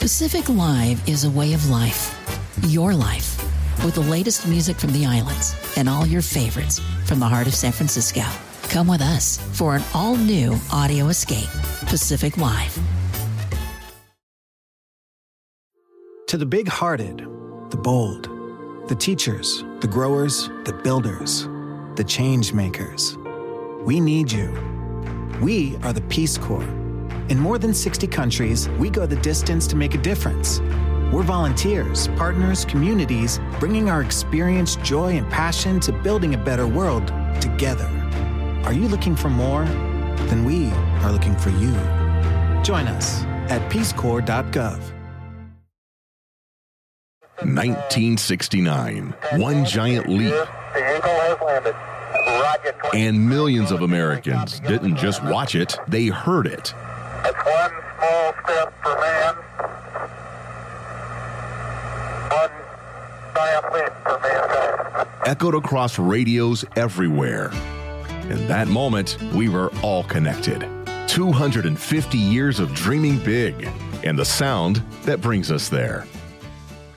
Pacific Live is a way of life. Your life. With the latest music from the islands and all your favorites from the heart of San Francisco. Come with us for an all-new audio escape. Pacific Live. To the big-hearted, the bold, the teachers, the growers, the builders, the change makers. We need you. We are the Peace Corps. In more than 60 countries, we go the distance to make a difference. We're volunteers, partners, communities, bringing our experience, joy, and passion to building a better world together. Are you looking for more? Then we are looking for you. Join us at peacecorps.gov. 1969, one giant leap. And millions of Americans didn't just watch it, they heard it. That's one small step for man, one giant leap for mankind. Echoed across radios everywhere. In that moment, we were all connected. 250 years of dreaming big, and the sound that brings us there.